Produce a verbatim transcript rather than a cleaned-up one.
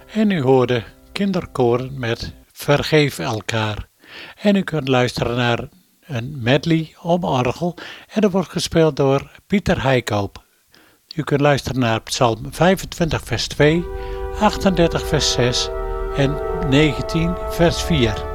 En u hoorde kinderkoren met Vergeef elkaar. En u kunt luisteren naar een medley op orgel en dat wordt gespeeld door Pieter Heikoop. U kunt luisteren naar Psalm vijfentwintig vers twee, achtendertig vers zes en negentien vers vier.